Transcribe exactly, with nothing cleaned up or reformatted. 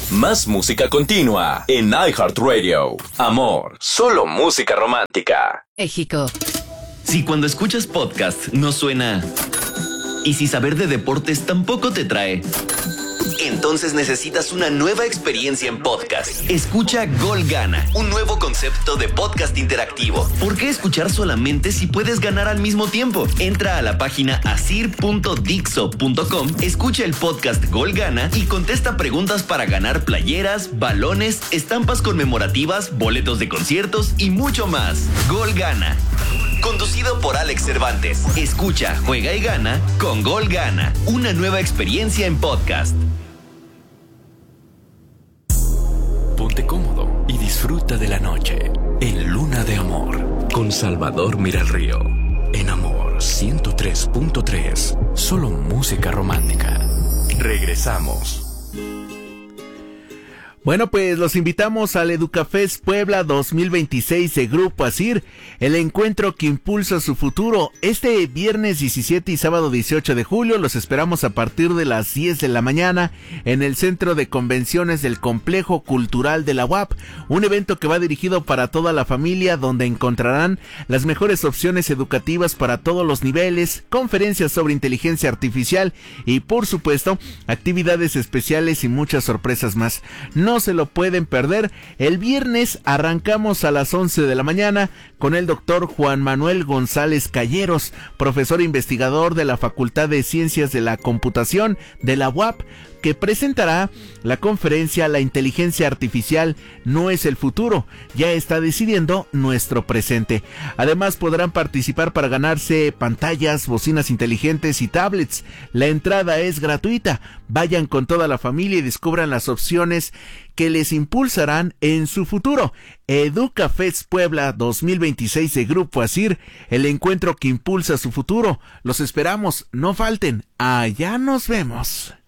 Más música continua en iHeartRadio. Amor, solo música romántica. México. Si cuando escuchas podcast no suena... Y si saber de deportes tampoco te trae... Entonces necesitas una nueva experiencia en podcast. Escucha Gol Gana, un nuevo concepto de podcast interactivo. ¿Por qué escuchar solamente si puedes ganar al mismo tiempo? Entra a la página asir punto dixo punto com, escucha el podcast Gol Gana y contesta preguntas para ganar playeras, balones, estampas conmemorativas, boletos de conciertos y mucho más. Gol Gana. Conducido por Alex Cervantes. Escucha, juega y gana con Gol Gana. Una nueva experiencia en podcast. Ponte cómodo y disfruta de la noche en Luna de Amor con Salvador Miralrío. En Amor ciento tres punto tres, solo música romántica. Regresamos. Bueno, pues los invitamos al Educafest Puebla dos mil veintiséis de Grupo Asir, el encuentro que impulsa su futuro. Este viernes diecisiete y sábado dieciocho de julio los esperamos a partir de las diez de la mañana en el Centro de Convenciones del Complejo Cultural de la U A P, un evento que va dirigido para toda la familia, donde encontrarán las mejores opciones educativas para todos los niveles, conferencias sobre inteligencia artificial y, por supuesto, actividades especiales y muchas sorpresas más. No No se lo pueden perder. El viernes arrancamos a las once de la mañana con el doctor Juan Manuel González Calleros, profesor investigador de la Facultad de Ciencias de la Computación de la U A P, que presentará la conferencia La inteligencia artificial no es el futuro, ya está decidiendo nuestro presente. Además podrán participar para ganarse pantallas, bocinas inteligentes y tablets. La entrada es gratuita. Vayan con toda la familia y descubran las opciones que les impulsarán en su futuro. Educafest Puebla dos mil veintiséis de Grupo Asir, el encuentro que impulsa su futuro. Los esperamos, no falten. Allá nos vemos.